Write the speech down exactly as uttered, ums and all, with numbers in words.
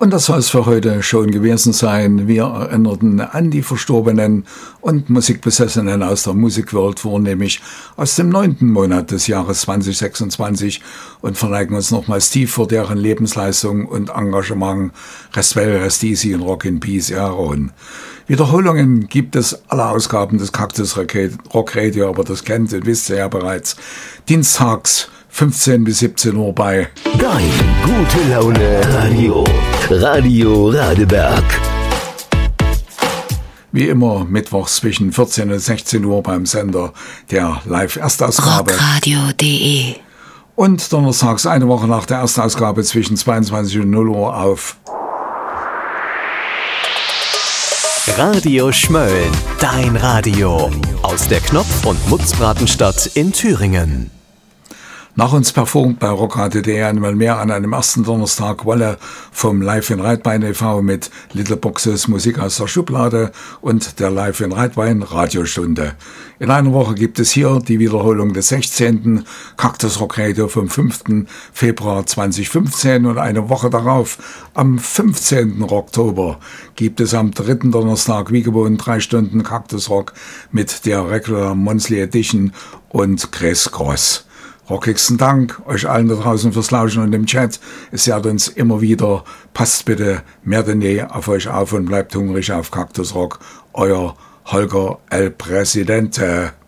Und das soll es für heute schon gewesen sein. Wir erinnerten an die Verstorbenen und Musikbesessenen aus der Musikwelt, vornehmlich aus dem neunten Monat des Jahres zwanzig sechsundzwanzig, und verneigen uns nochmals tief vor deren Lebensleistung und Engagement. Rest well, rest easy und Rock in Peace, Aaron. Wiederholungen gibt es aller Ausgaben des Cactus Rock Radio, aber das kennt ihr, wisst ihr ja bereits. Dienstags fünfzehn bis siebzehn Uhr bei Dein gute Laune Radio. Radio Radeberg. Wie immer mittwochs zwischen vierzehn und sechzehn Uhr beim Sender der Live-Erstausgabe. rockradio punkt de. Und donnerstags eine Woche nach der Erstausgabe zwischen zweiundzwanzig und null Uhr auf Radio Schmölln, dein Radio. Aus der Knopf- und Mutzbratenstadt in Thüringen. Nach uns performt bei rockradio punkt de einmal mehr an einem ersten Donnerstag Wolle vom Live in Rheidwein e V mit Little Boxes Musik aus der Schublade und der Live in Rheidwein Radiostunde. In einer Woche gibt es hier die Wiederholung des sechzehnten Cactus Rock Radio vom fünften Februar zweitausendfünfzehn und eine Woche darauf, am fünfzehnten Oktober, gibt es am dritten Donnerstag wie gewohnt drei Stunden Cactus Rock mit der Regular Monthly Edition und Chris Cross. Rockigsten Dank euch allen da draußen fürs Lauschen und im Chat. Es ehrt uns immer wieder. Passt bitte mehr denn je auf euch auf und bleibt hungrig auf Cactus Rock. Euer Holger El Presidente.